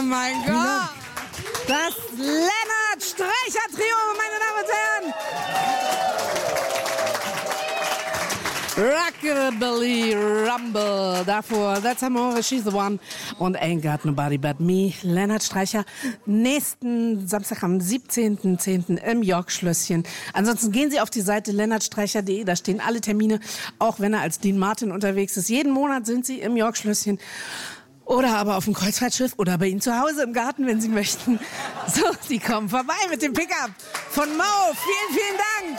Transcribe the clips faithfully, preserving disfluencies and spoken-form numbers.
mein Gott. Das Lennart Streicher Trio, meine Damen und Herren. Rockabilly Rumble. Davor That's Amore, She's the One und Ain't Got Nobody But Me. Lennart Streicher nächsten Samstag am siebzehnten zehnten im York-Schlösschen. Ansonsten gehen Sie auf die Seite lennartstreicher punkt de. Da stehen alle Termine, auch wenn er als Dean Martin unterwegs ist. Jeden Monat sind Sie im York-Schlösschen. Oder aber auf dem Kreuzfahrtschiff oder bei Ihnen zu Hause im Garten, wenn Sie möchten. So, Sie kommen vorbei mit dem Pickup von Mo. Vielen, vielen Dank.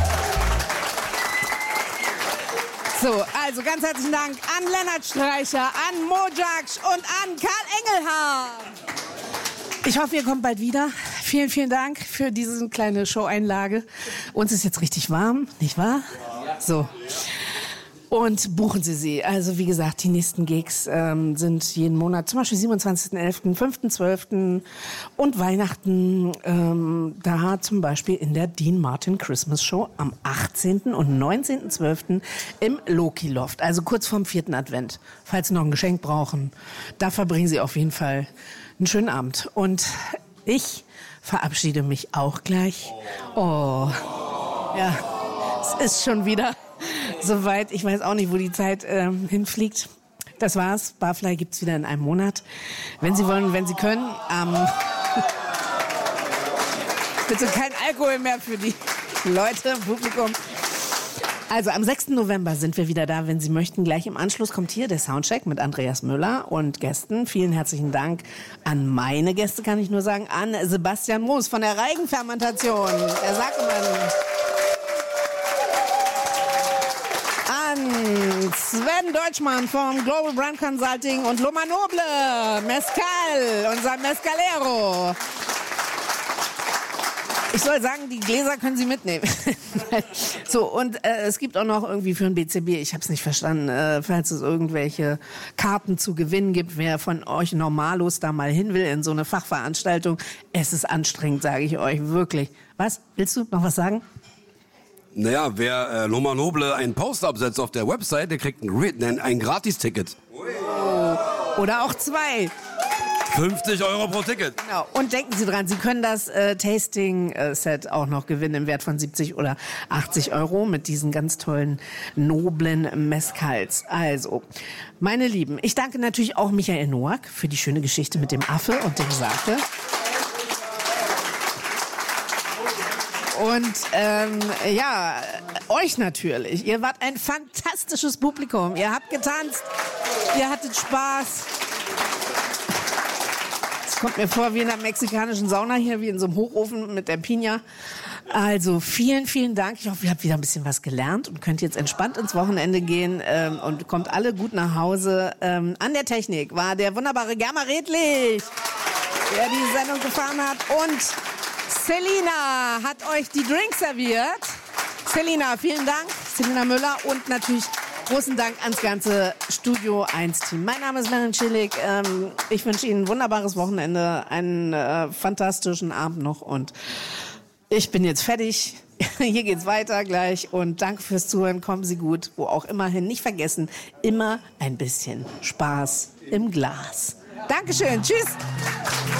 So, also ganz herzlichen Dank an Lennart Streicher, an Mo Jaksch und an Karl Engelhardt. Ich hoffe, ihr kommt bald wieder. Vielen, vielen Dank für diese kleine Show-Einlage. Uns ist jetzt richtig warm, nicht wahr? So. Und buchen Sie sie. Also wie gesagt, die nächsten Gigs ähm, sind jeden Monat, zum Beispiel siebenundzwanzigsten elften, fünften zwölften und Weihnachten. Ähm, da zum Beispiel in der Dean Martin Christmas Show am achtzehnten und neunzehnten zwölften im Loki Loft. Also kurz vorm vierten Advent. Falls Sie noch ein Geschenk brauchen, da verbringen Sie auf jeden Fall einen schönen Abend. Und ich verabschiede mich auch gleich. Oh, ja, es ist schon wieder soweit. Ich weiß auch nicht, wo die Zeit ähm, hinfliegt. Das war's. Barfly gibt's wieder in einem Monat. Wenn Sie wollen, wenn Sie können. Ähm, bitte kein Alkohol mehr für die Leute im Publikum. Also am sechsten November sind wir wieder da, wenn Sie möchten. Gleich im Anschluss kommt hier der Soundcheck mit Andreas Müller und Gästen. Vielen herzlichen Dank an meine Gäste, kann ich nur sagen, an Sebastian Moos von der Reigenfermentation. Er sagt immer... Sven Deutschmann vom Global Brand Consulting und Loma Noble, Mezcal, unser Mezcalero. Ich soll sagen, die Gläser können Sie mitnehmen. So, und äh, es gibt auch noch irgendwie für ein B C B, ich habe es nicht verstanden, äh, falls es irgendwelche Karten zu gewinnen gibt, wer von euch Normalos da mal hin will in so eine Fachveranstaltung. Es ist anstrengend, sage ich euch, wirklich. Was? Willst du noch was sagen? Naja, wer äh, Loma Noble einen Post absetzt auf der Website, der kriegt ein, ein, ein Gratis-Ticket. Oh. Oder auch zwei. fünfzig Euro pro Ticket. Genau. Und denken Sie dran, Sie können das äh, Tasting-Set auch noch gewinnen im Wert von siebzig oder achtzig Euro mit diesen ganz tollen, noblen Mezcals. Also, meine Lieben, ich danke natürlich auch Michael Noack für die schöne Geschichte mit dem Affe und dem Sake. Und ähm, ja, euch natürlich. Ihr wart ein fantastisches Publikum. Ihr habt getanzt, ihr hattet Spaß. Es kommt mir vor wie in einer mexikanischen Sauna hier, wie in so einem Hochofen mit der Piña. Also vielen, vielen Dank. Ich hoffe, ihr habt wieder ein bisschen was gelernt und könnt jetzt entspannt ins Wochenende gehen ähm, und kommt alle gut nach Hause. Ähm, an der Technik war der wunderbare Germa Redlich, der die Sendung gefahren hat, und Selina hat euch die Drinks serviert. Selina, vielen Dank. Selina Müller und natürlich großen Dank ans ganze Studio eins Team. Mein Name ist Maren Schillig. Ähm, ich wünsche Ihnen ein wunderbares Wochenende, einen äh, fantastischen Abend noch und ich bin jetzt fertig. Hier geht's weiter gleich und danke fürs Zuhören. Kommen Sie gut, wo auch immer hin. Nicht vergessen, immer ein bisschen Spaß im Glas. Dankeschön. Tschüss.